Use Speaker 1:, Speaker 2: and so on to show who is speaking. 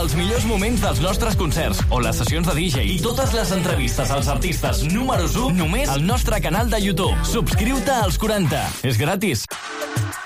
Speaker 1: els millors moments dels nostres concerts o les sessions de DJ i totes les entrevistes als artistes números 1 només al nostre canal de YouTube. Subscriu-te als 40. És gratis.